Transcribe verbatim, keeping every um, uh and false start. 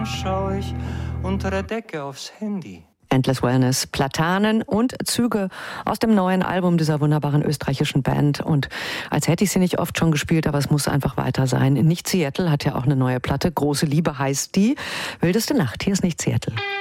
schaue ich unter der Decke aufs Handy. Endless Wellness, Platanen und Züge aus dem neuen Album dieser wunderbaren österreichischen Band. Und als hätte ich sie nicht oft schon gespielt, aber es muss einfach weiter sein. Nicht Seattle hat ja auch eine neue Platte. Große Liebe heißt die. Wildeste Nacht, hier ist Nicht Seattle.